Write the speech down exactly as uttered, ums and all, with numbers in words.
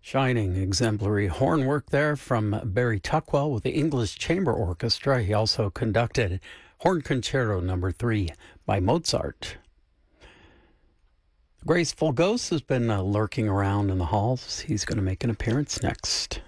Shining, exemplary horn work there from Barry Tuckwell with the English Chamber Orchestra. He also conducted Horn Concerto Number Three by Mozart. Graceful Ghost has been uh, lurking around in the halls. He's going to make an appearance next.